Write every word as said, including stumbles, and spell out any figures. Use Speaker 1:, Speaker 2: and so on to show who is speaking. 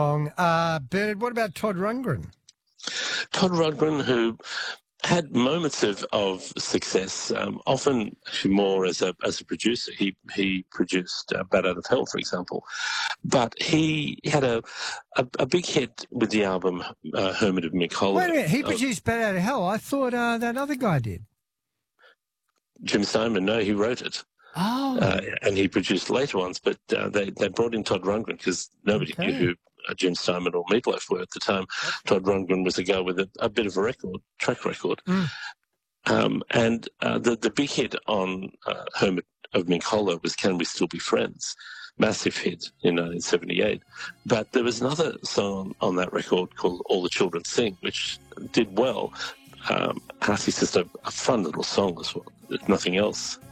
Speaker 1: Uh, Bernard, what about Todd Rundgren?
Speaker 2: Todd Rundgren, who had moments of, of success, um, often actually more as a as a producer. He he produced uh, Bat Out of Hell, for example. But he had a a, a big hit with the album uh, Hermit of Mick Hollow.
Speaker 1: Wait a minute, he
Speaker 2: uh,
Speaker 1: produced Bat Out of Hell. I thought uh, that other guy did.
Speaker 2: Jim Steinman, no, he wrote it.
Speaker 1: Oh.
Speaker 2: Uh, and he produced later ones, but uh, they, they brought in Todd Rundgren because nobody
Speaker 1: Okay.
Speaker 2: knew who uh, Jim Steinman or Meatloaf were at the time.
Speaker 1: Okay.
Speaker 2: Todd Rundgren was a guy with a, a bit of a record, track record.
Speaker 1: Mm.
Speaker 2: Um, and uh, the, the big hit on uh, Hermit of Mink Hollow was Can We Still Be Friends? Massive hit in nineteen seventy-eight. But there was another song on that record called All the Children Sing, which did well. Um, and I think it's just a, a fun little song as well, if nothing else.